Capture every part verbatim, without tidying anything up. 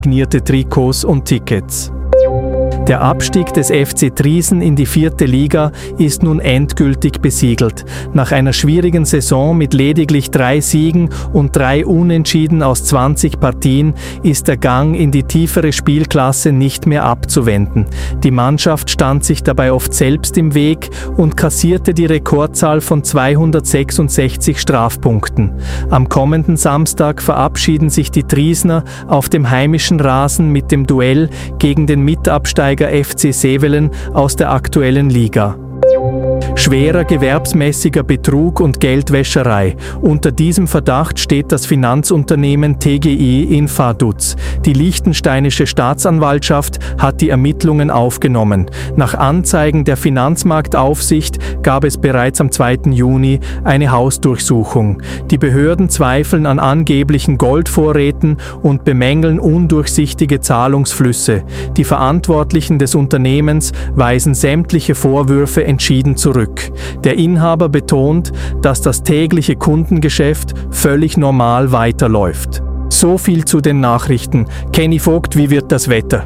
signierte Trikots und Tickets. Der Abstieg des F C Triesen in die vierte Liga ist nun endgültig besiegelt. Nach einer schwierigen Saison mit lediglich drei Siegen und drei Unentschieden aus zwanzig Partien ist der Gang in die tiefere Spielklasse nicht mehr abzuwenden. Die Mannschaft stand sich dabei oft selbst im Weg und kassierte die Rekordzahl von zweihundertsechsundsechzig Strafpunkten. Am kommenden Samstag verabschieden sich die Triesner auf dem heimischen Rasen mit dem Duell gegen den Mitabsteiger F C Sevelen aus der aktuellen Liga. Schwerer gewerbsmäßiger Betrug und Geldwäscherei. Unter diesem Verdacht steht das Finanzunternehmen T G I in Vaduz. Die liechtensteinische Staatsanwaltschaft hat die Ermittlungen aufgenommen. Nach Anzeigen der Finanzmarktaufsicht gab es bereits am zweiten Juni eine Hausdurchsuchung. Die Behörden zweifeln an angeblichen Goldvorräten und bemängeln undurchsichtige Zahlungsflüsse. Die Verantwortlichen des Unternehmens weisen sämtliche Vorwürfe entschieden zurück. Der Inhaber betont, dass das tägliche Kundengeschäft völlig normal weiterläuft. So viel zu den Nachrichten. Kenny Vogt, wie wird das Wetter?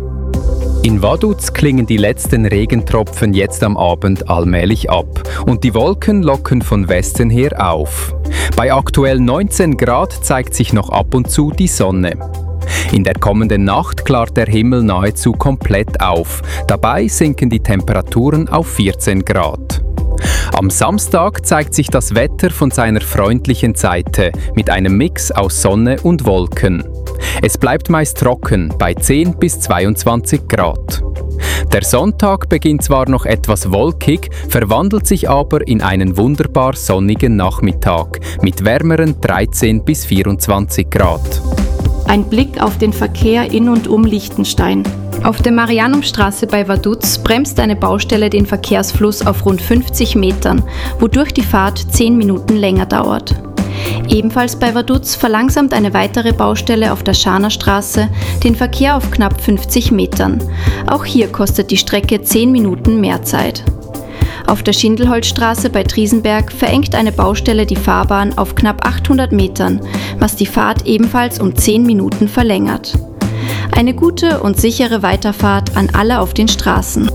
In Vaduz klingen die letzten Regentropfen jetzt am Abend allmählich ab und die Wolken locken von Westen her auf. Bei aktuell neunzehn Grad zeigt sich noch ab und zu die Sonne. In der kommenden Nacht klart der Himmel nahezu komplett auf. Dabei sinken die Temperaturen auf vierzehn Grad. Am Samstag zeigt sich das Wetter von seiner freundlichen Seite mit einem Mix aus Sonne und Wolken. Es bleibt meist trocken bei zehn bis zweiundzwanzig Grad. Der Sonntag beginnt zwar noch etwas wolkig, verwandelt sich aber in einen wunderbar sonnigen Nachmittag mit wärmeren dreizehn bis vierundzwanzig Grad. Ein Blick auf den Verkehr in und um Liechtenstein. Auf der Marianumstraße bei Vaduz bremst eine Baustelle den Verkehrsfluss auf rund fünfzig Metern, wodurch die Fahrt zehn Minuten länger dauert. Ebenfalls bei Vaduz verlangsamt eine weitere Baustelle auf der Scharnerstraße den Verkehr auf knapp fünfzig Metern. Auch hier kostet die Strecke zehn Minuten mehr Zeit. Auf der Schindelholzstraße bei Triesenberg verengt eine Baustelle die Fahrbahn auf knapp achthundert Metern, was die Fahrt ebenfalls um zehn Minuten verlängert. Eine gute und sichere Weiterfahrt an alle auf den Straßen.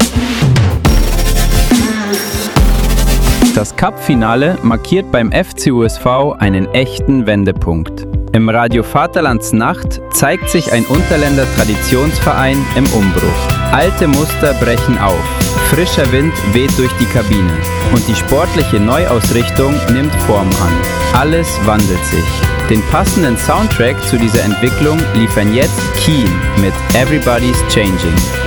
Das Cup-Finale markiert beim F C U S V einen echten Wendepunkt. Im Radio Vaterlandsnacht zeigt sich ein Unterländer Traditionsverein im Umbruch. Alte Muster brechen auf, frischer Wind weht durch die Kabine und die sportliche Neuausrichtung nimmt Form an. Alles wandelt sich. Den passenden Soundtrack zu dieser Entwicklung liefern jetzt Keen mit Everybody's Changing.